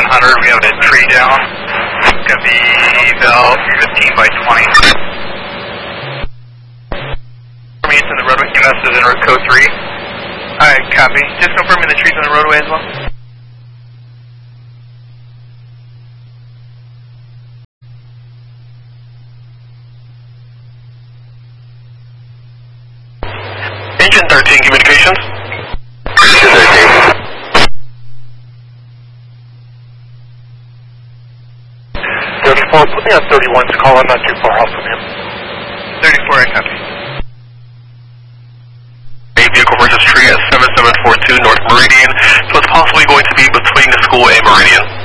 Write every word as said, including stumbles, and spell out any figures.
seven hundred, we have a tree down. It's going to be about fifteen by twenty. It's in the roadway. E M S is in road code three. Alright, copy. Just confirming the trees on the roadway as well. Engine thirteen, communications. Engine thirteen. thirty-four, put me on thirty-one to call. I'm not too far off from him. thirty-four, I copy. A vehicle versus tree at seven seven four two North Meridian. So it's possibly going to be between the school and Meridian.